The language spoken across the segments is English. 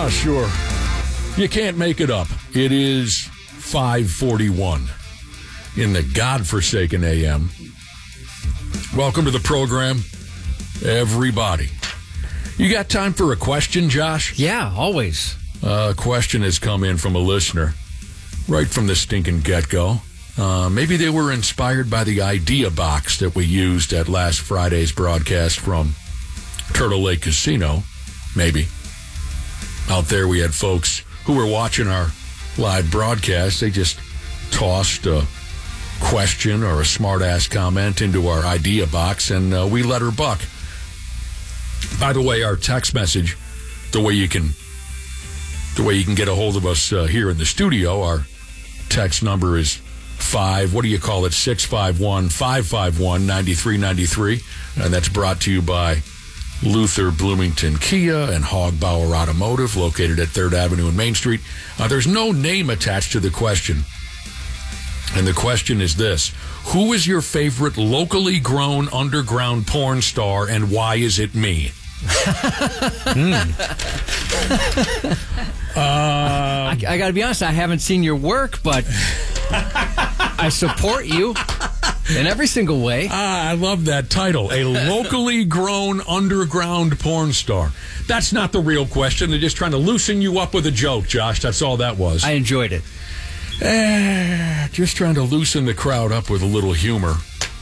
Yeah, sure. You can't make it up. It is 5:41 in the godforsaken AM. Welcome to the program, everybody. You got time for a question, Josh? Yeah, always. A question has come in from a listener right from the stinking get-go. Maybe they were inspired by the idea box that we used at last Friday's broadcast from Turtle Lake Casino. Maybe. Out there we had folks who were watching our live broadcast. They just tossed a question or a smart-ass comment into our idea box, and we let her buck. By the way, our text message, the way you can get a hold of us here in the studio, our text number is 651-551-9393, and that's brought to you by Luther Bloomington Kia and Hogbauer Automotive, located at 3rd Avenue and Main Street. There's no name attached to the question, and the question is this: who is your favorite locally grown underground porn star, and why is it me? I got to be honest, I haven't seen your work, but I support you in every single way. I love that title. A locally grown underground porn star. That's not the real question. They're just trying to loosen you up with a joke, Josh. That's all that was. I enjoyed it. Just trying to loosen the crowd up with a little humor.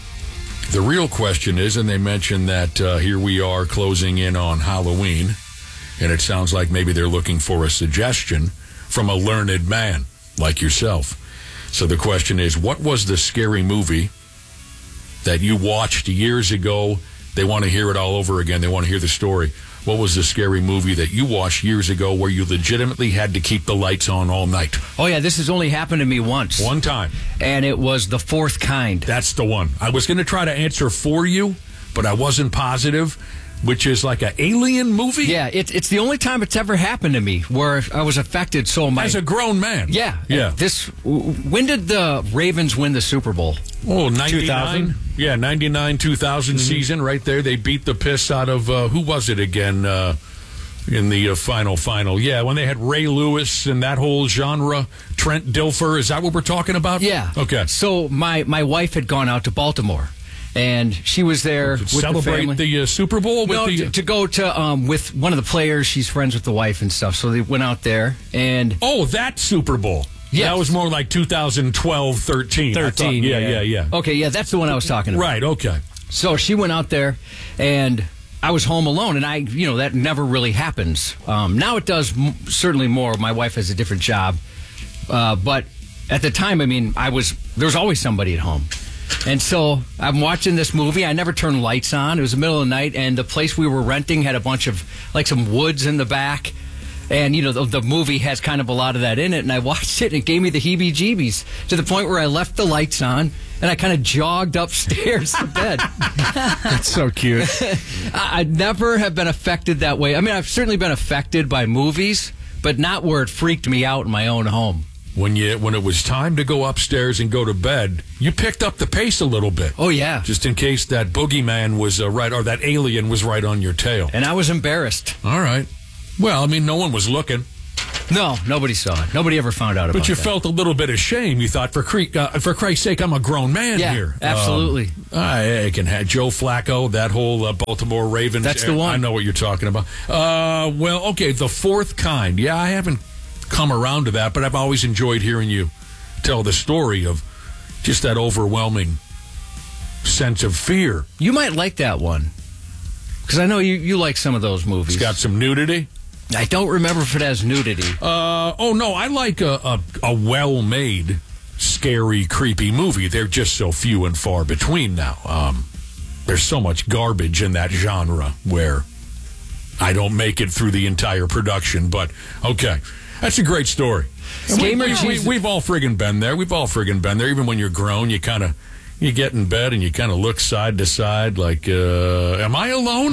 The real question is, and they mentioned that here we are closing in on Halloween, and it sounds like maybe they're looking for a suggestion from a learned man like yourself. So the question is, what was the scary movie that you watched years ago? They want to hear it all over again. They want to hear the story. What was the scary movie that you watched years ago where you legitimately had to keep the lights on all night? Oh, yeah, this has only happened to me once. One time. And it was The Fourth Kind. That's the one. I was going to try to answer for you, but I wasn't positive, which is like an alien movie? Yeah, it's the only time it's ever happened to me where I was affected so much. As a grown man? Yeah. Yeah. When did the Ravens win the Super Bowl? Oh, 99? 2000? Yeah, 99-2000 season right there. They beat the piss out of, who was it again in the final? Yeah, when they had Ray Lewis and that whole genre. Trent Dilfer, is that what we're talking about? Yeah. Okay. So my wife had gone out to Baltimore, and she was there with celebrate the family. The Super Bowl? To go to with one of the players. She's friends with the wife and stuff, so they went out there. And oh, that Super Bowl. Yeah, that was more like 2012-13. 13. Yeah. Okay, yeah, that's the one I was talking about. Right, okay. So she went out there, and I was home alone, and that never really happens. Now it does certainly more. My wife has a different job. But at the time, there was always somebody at home. And so I'm watching this movie. I never turned lights on. It was the middle of the night, and the place we were renting had a bunch of, some woods in the back. And, the movie has kind of a lot of that in it. And I watched it, and it gave me the heebie-jeebies to the point where I left the lights on, and I kind of jogged upstairs to bed. That's so cute. I never have been affected that way. I've certainly been affected by movies, but not where it freaked me out in my own home. When it was time to go upstairs and go to bed, you picked up the pace a little bit. Oh, yeah. Just in case that boogeyman was right, or that alien was right on your tail. And I was embarrassed. All right. Well, no one was looking. No, nobody saw it. Nobody ever found out about it. But you felt a little bit of shame. You thought, for Christ's sake, I'm a grown man here. Absolutely. I can have Joe Flacco, that whole Baltimore Ravens. That's the one. I know what you're talking about. Okay, The Fourth Kind. Yeah, I haven't come around to that, but I've always enjoyed hearing you tell the story of just that overwhelming sense of fear. You might like that one, because I know you like some of those movies. It's got some nudity. I don't remember if it has nudity. No, I like a well-made, scary, creepy movie. They're just so few and far between now. There's so much garbage in that genre where I don't make it through the entire production, but okay. That's a great story. We've all friggin' been there. We've all friggin' been there. Even when you're grown, you get in bed and you kind of look side to side like, am I alone?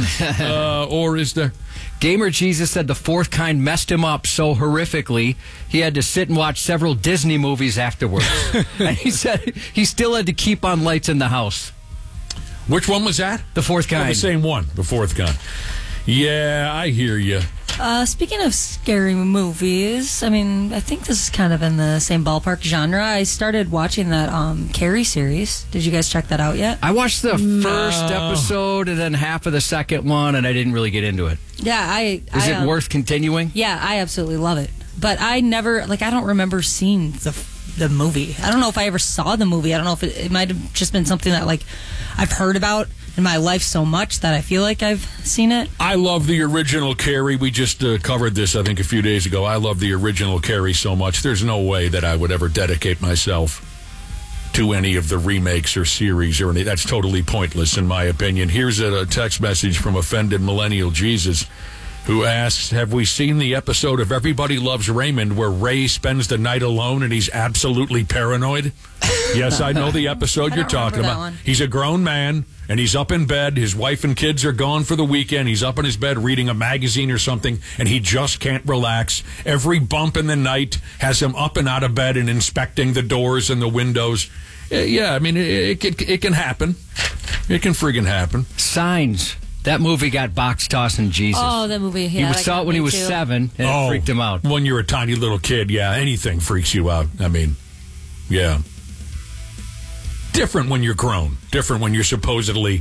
Or is there... Gamer Jesus said The Fourth Kind messed him up so horrifically he had to sit and watch several Disney movies afterwards. And he said he still had to keep on lights in the house. Which one was that? The Fourth Kind. The same one, The Fourth Kind. Yeah, I hear you. Speaking of scary movies, I mean, I think this is kind of in the same ballpark genre. I started watching that Carrie series. Did you guys check that out yet? I watched the first episode and then half of the second one, and I didn't really get into it. Yeah, Is it worth continuing? Yeah, I absolutely love it. But I never, I don't remember seeing the movie. I don't know if I ever saw the movie. I don't know if it might have just been something that, I've heard about in my life so much that I feel like I've seen it. I love the original Carrie. We just covered this, I think, a few days ago. I love the original Carrie so much. There's no way that I would ever dedicate myself to any of the remakes or series or any. That's totally pointless, in my opinion. Here's a text message from Offended Millennial Jesus, who asks, have we seen the episode of Everybody Loves Raymond where Ray spends the night alone and he's absolutely paranoid? Yes, I know the episode you're talking about. He's a grown man, and he's up in bed. His wife and kids are gone for the weekend. He's up in his bed reading a magazine or something, and he just can't relax. Every bump in the night has him up and out of bed and inspecting the doors and the windows. Yeah, I mean, it can happen. It can friggin' happen. Signs. That movie got box tossing Jesus. Oh, that movie. Yeah, he saw it when he was 7, and it freaked him out. When you're a tiny little kid, yeah, anything freaks you out. I mean, yeah. Different when you're grown. Different when you're supposedly,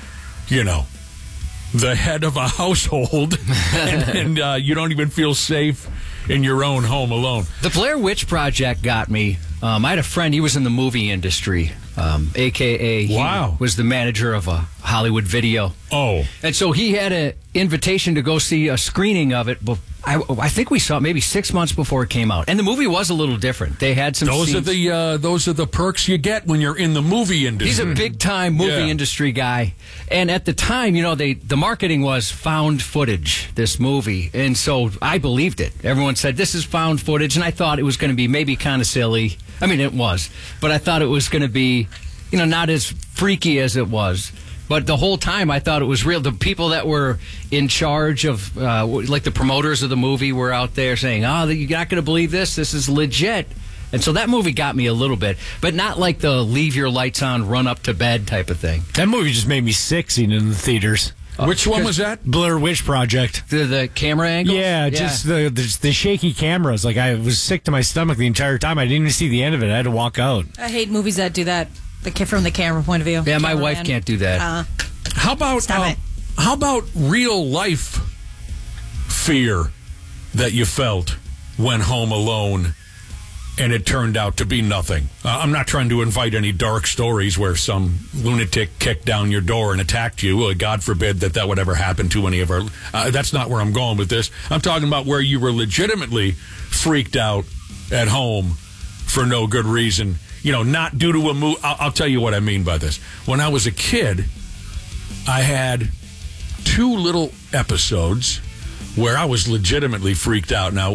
the head of a household, and you don't even feel safe in your own home alone. The Blair Witch Project got me. I had a friend, he was in the movie industry, a.k.a. he was the manager of a Hollywood Video. Oh. And so he had an invitation to go see a screening of it. But I think we saw it maybe 6 months before it came out. And the movie was a little different. They had some Those scenes. Those are the perks you get when you're in the movie industry. He's a big-time movie industry guy. And at the time, the marketing was found footage, this movie. And so I believed it. Everyone said, this is found footage. And I thought it was going to be maybe kind of silly. I mean, it was. But I thought it was going to be, not as freaky as it was. But the whole time, I thought it was real. The people that were in charge of, the promoters of the movie were out there saying, oh, you're not going to believe this. This is legit. And so that movie got me a little bit, but not like the leave your lights on, run up to bed type of thing. That movie just made me sick seeing it in the theaters. Which one was that? Blair Witch Project. The camera angles? Yeah, just the shaky cameras. I was sick to my stomach the entire time. I didn't even see the end of it. I had to walk out. I hate movies that do that from the camera point of view. Yeah, my wife can't do that. How about real life fear that you felt when home alone and it turned out to be nothing? I'm not trying to invite any dark stories where some lunatic kicked down your door and attacked you. God forbid that would ever happen to any of our... that's not where I'm going with this. I'm talking about where you were legitimately freaked out at home for no good reason. Not due to a movie. I'll tell you what I mean by this. When I was a kid, I had 2 little episodes where I was legitimately freaked out. Now,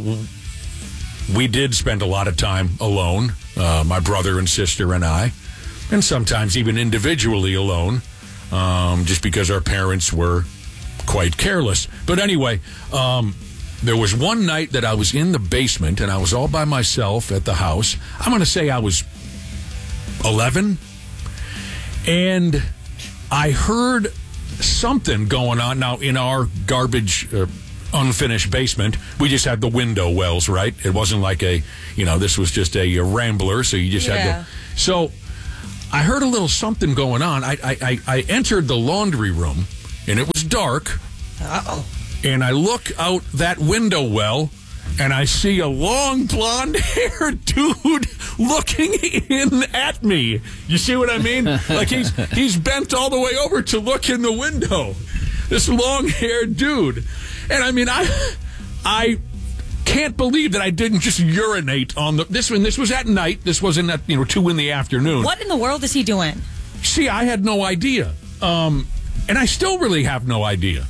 we did spend a lot of time alone, my brother and sister and I, and sometimes even individually alone, just because our parents were quite careless. But anyway, there was one night that I was in the basement, and I was all by myself at the house. I'm going to say I was 11, and I heard something going on. Now, in our garbage, unfinished basement, we just had the window wells, right? It wasn't like this was just a Rambler, so you just had the... So I heard a little something going on. I entered the laundry room, and it was dark. Uh-oh. And I look out that window well, and I see a long blonde-haired dude looking in at me. You see what I mean? Like he's bent all the way over to look in the window. This long-haired dude. And I mean, I can't believe that I didn't just urinate on this one. This was at night. This wasn't at 2 in the afternoon. What in the world is he doing? See, I had no idea. And I still really have no idea.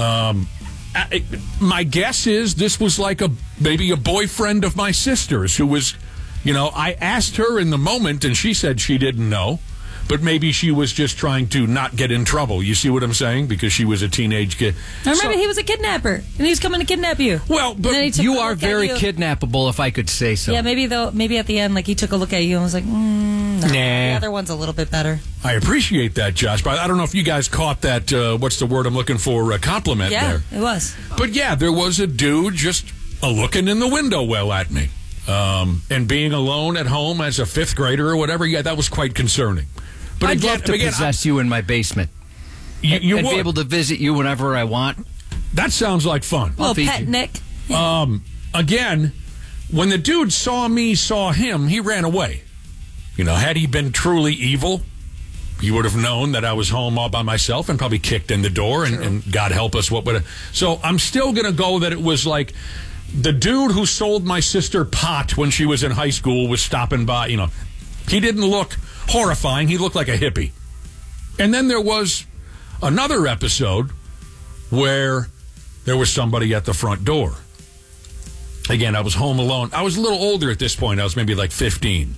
My guess is this was like maybe a boyfriend of my sister's who was, I asked her in the moment, and she said she didn't know. but maybe she was just trying to not get in trouble. You see what I'm saying? Because she was a teenage kid. I remember he was a kidnapper, and he was coming to kidnap you. Well, but And then he took You a are look at very you. kidnappable, if I could say so. Yeah, maybe at the end, like he took a look at you and was like, no, the Nah. other one's a little bit better. I appreciate that, Josh. But I don't know if you guys caught that. What's the word I'm looking for? Compliment Yeah, there. it was. But yeah, there was a dude just looking in the window well at me. And being alone at home as a fifth grader or whatever, yeah, that was quite concerning. But I'd love to possess you in my basement. you and would. be able to visit you whenever I want. That sounds like fun. Little feed pet you. Nick. Again, when the dude saw him, he ran away. You know, had he been truly evil, he would have known that I was home all by myself and probably kicked in the door and God help us, what would have. So I'm still going to go that it was like the dude who sold my sister pot when she was in high school was stopping by. You know, he didn't look horrifying. He looked like a hippie. And then there was another episode where there was somebody at the front door. Again, I was home alone. I was a little older at this point. I was maybe like 15.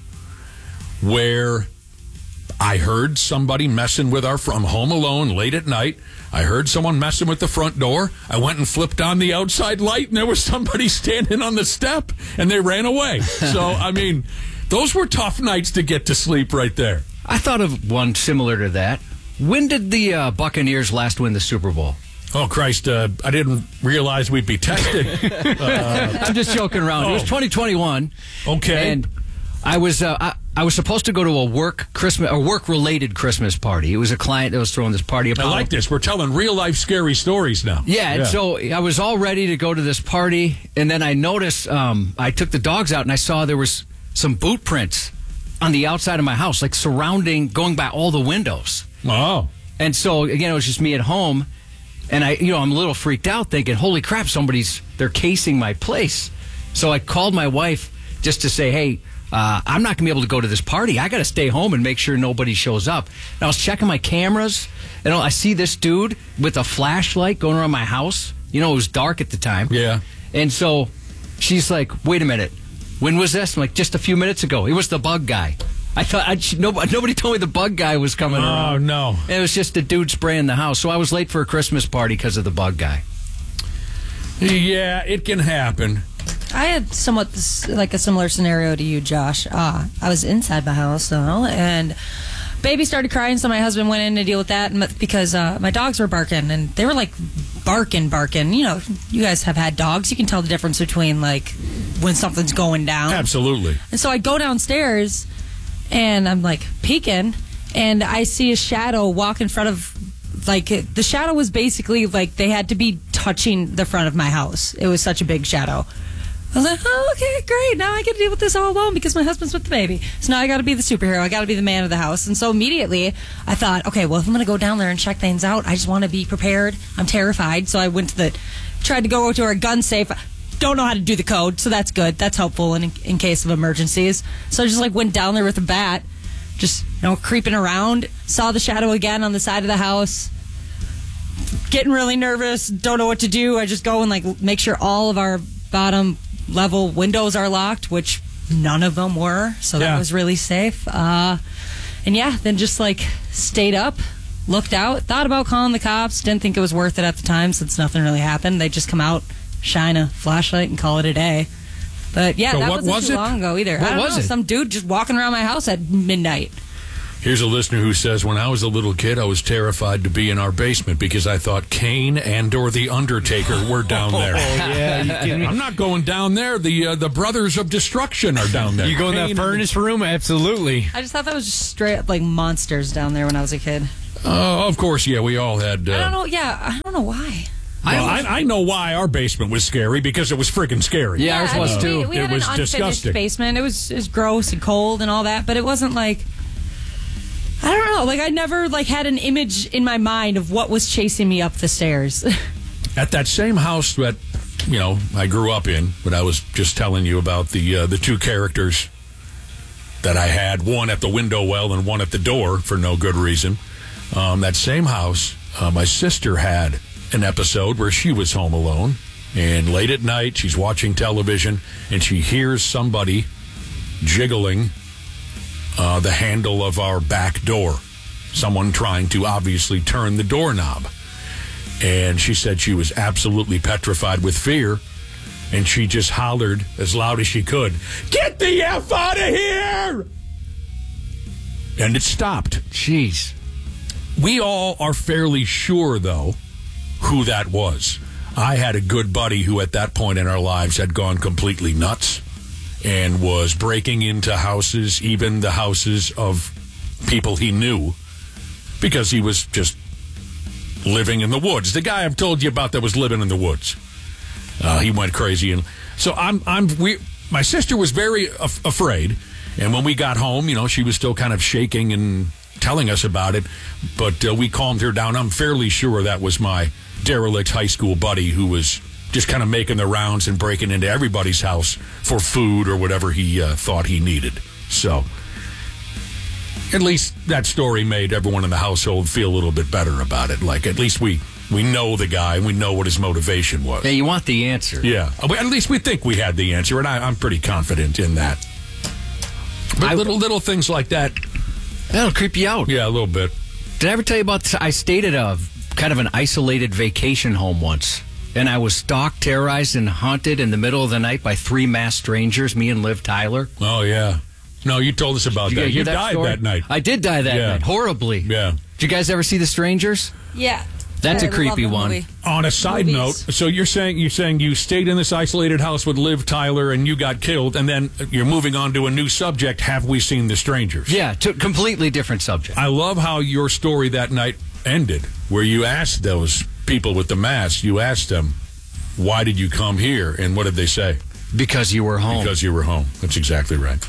Where I heard somebody messing with I'm home alone late at night. I heard someone messing with the front door. I went and flipped on the outside light, and there was somebody standing on the step, and they ran away. So, I mean, those were tough nights to get to sleep right there. I thought of one similar to that. When did the Buccaneers last win the Super Bowl? Oh, Christ, I didn't realize we'd be tested. I'm just joking around. It was 2021. Okay. And I was supposed to go to a work-related Christmas party. It was a client that was throwing this party. I like this. We're telling real-life scary stories now. Yeah, and so I was all ready to go to this party, and then I noticed I took the dogs out, and I saw there was some boot prints on the outside of my house, like going by all the windows. Oh. And so, again, it was just me at home, and I'm a little freaked out thinking, holy crap, they're casing my place. So I called my wife just to say, hey, I'm not going to be able to go to this party. I got to stay home and make sure nobody shows up. And I was checking my cameras, and I see this dude with a flashlight going around my house. You know, it was dark at the time. Yeah. And so she's like, wait a minute. When was this? I'm like, just a few minutes ago. It was the bug guy. I thought nobody told me the bug guy was coming around. Oh, no. It was just a dude spraying the house. So I was late for a Christmas party because of the bug guy. Yeah, it can happen. I had somewhat like a similar scenario to you, Josh. I was inside my house, though, and baby started crying, so my husband went in to deal with that because my dogs were barking, and they were like barking. You know, you guys have had dogs. You can tell the difference between like when something's going down. Absolutely. And so I go downstairs, and I'm like peeking, and I see a shadow walk in front of, like, the shadow was basically like they had to be touching the front of my house. It was such a big shadow. I was like, oh, okay, great. Now I get to deal with this all alone because my husband's with the baby. So now I got to be the superhero. I got to be the man of the house. And so immediately I thought, okay, well, if I'm going to go down there and check things out, I just want to be prepared. I'm terrified. So I tried to go to our gun safe. Don't know how to do the code, so that's good. That's helpful in case of emergencies. So I just went down there with a bat, just creeping around. Saw the shadow again on the side of the house. Getting really nervous. Don't know what to do. I just go and make sure all of our bottom level windows are locked, which none of them were. So that was really safe. Then just stayed up, looked out, thought about calling the cops. Didn't think it was worth it at the time since nothing really happened. They just come out, shine a flashlight, and call it a day. But yeah, so that what wasn't was too it? long ago either. What I don't was know, it? some dude just walking around my house at midnight. Here's a listener who says, when I was a little kid, I was terrified to be in our basement because I thought Kane or The Undertaker were down there. Yeah, you kidding me? I'm not going down there. The Brothers of Destruction are down there. You go in that Kane furnace room? Absolutely. I just thought that was just straight up monsters down there when I was a kid. Of course, yeah, we all had. I don't know. Yeah, I don't know why. Well, I know why our basement was scary because it was freaking scary. Yeah, ours was too. We It had was an unfinished disgusting. basement. It was gross and cold and all that, but it wasn't I don't know. I never had an image in my mind of what was chasing me up the stairs. At that same house that I grew up in, but I was just telling you about the two characters that I had, one at the window well and one at the door for no good reason. That same house, my sister had an episode where she was home alone, and late at night she's watching television and she hears somebody jiggling the handle of our back door. Someone trying to obviously turn the doorknob. And she said she was absolutely petrified with fear. And she just hollered as loud as she could, "Get the F out of here!" And it stopped. Jeez. We all are fairly sure, though, who that was. I had a good buddy who at that point in our lives had gone completely nuts and was breaking into houses, even the houses of people he knew, because he was just living in the woods. The guy I've told you about that was living in the woods. He went crazy. And so my sister was very afraid. And when we got home, she was still kind of shaking and telling us about it. But we calmed her down. I'm fairly sure that was my derelict high school buddy who was just kind of making the rounds and breaking into everybody's house for food or whatever he thought he needed. So at least that story made everyone in the household feel a little bit better about it. Like, at least we know the guy and we know what his motivation was. Yeah, you want the answer. Yeah. At least we think we had the answer, and I'm pretty confident in that. But little things like that. That'll creep you out. Yeah, a little bit. Did I ever tell you about this? I stayed at a kind of an isolated vacation home once, and I was stalked, terrorized, and haunted in the middle of the night by 3 masked strangers, me and Liv Tyler. Oh, yeah. No, you told us about that. You died that night. I did die that night, horribly. Yeah. Did you guys ever see The Strangers? Yeah. That's a creepy one. Movie. On a side note, so you're saying you stayed in this isolated house with Liv Tyler and you got killed, and then you're moving on to a new subject. Have we seen The Strangers? Yeah, completely different subject. I love how your story that night ended, where you asked those people with the masks, you asked them, why did you come here? And what did they say? Because you were home. Because you were home. That's exactly right.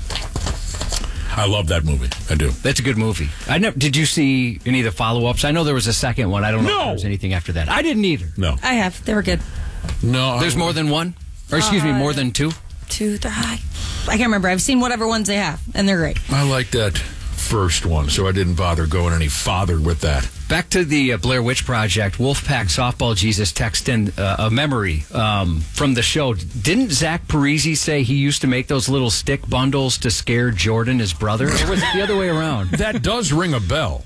I love that movie. I do. That's a good movie. Did you see any of the follow-ups? I know there was a second one. I don't know if there was anything after that. I didn't either. No. I have. They were good. No. There's more than one? Or excuse me, more than 2? 2, 3. I can't remember. I've seen whatever ones they have, and they're great. I like that first one, so I didn't bother going any farther with that. Back to the Blair Witch Project, Wolfpack Softball Jesus text in a memory from the show. Didn't Zach Parisi say he used to make those little stick bundles to scare Jordan, his brother? Or was it the other way around? That does ring a bell.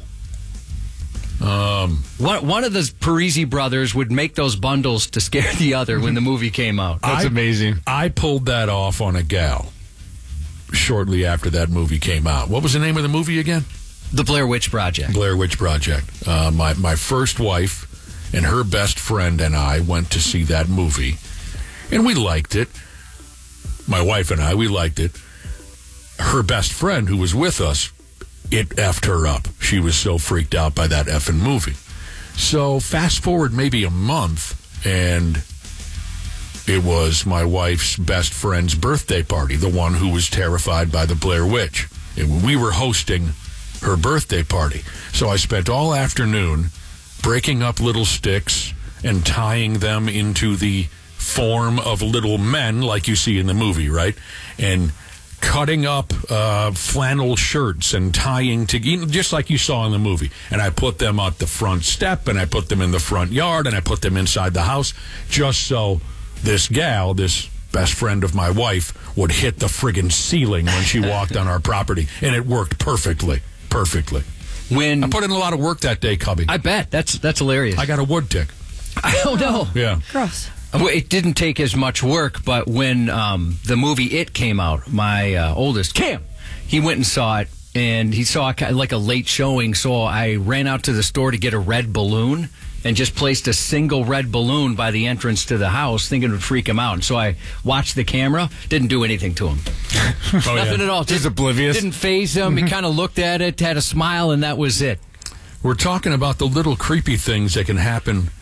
One of the Parisi brothers would make those bundles to scare the other when the movie came out. That's amazing. I pulled that off on a gal shortly after that movie came out. What was the name of the movie again? The Blair Witch Project. Blair Witch Project. My first wife and her best friend and I went to see that movie, and we liked it. My wife and I, we liked it. Her best friend, who was with us, it effed her up. She was so freaked out by that effing movie. So fast forward maybe a month, and it was my wife's best friend's birthday party, the one who was terrified by the Blair Witch. And we were hosting her birthday party. So I spent all afternoon breaking up little sticks and tying them into the form of little men like you see in the movie, right? And cutting up flannel shirts and tying together, just like you saw in the movie. And I put them at the front step, and I put them in the front yard, and I put them inside the house, just so this gal, this best friend of my wife, would hit the friggin' ceiling when she walked on our property. And it worked perfectly. Perfectly. I put in a lot of work that day, Cubby. I bet. That's hilarious. I got a wood tick. I don't know. Yeah. Gross. It didn't take as much work, but when the movie It came out, my oldest, Cam, he went and saw it, and he saw like a late showing, so I ran out to the store to get a red balloon and just placed a single red balloon by the entrance to the house, thinking it would freak him out. And so I watched the camera, didn't do anything to him. Nothing at all. Just oblivious. Didn't faze him. He kind of looked at it, had a smile, and that was it. We're talking about the little creepy things that can happen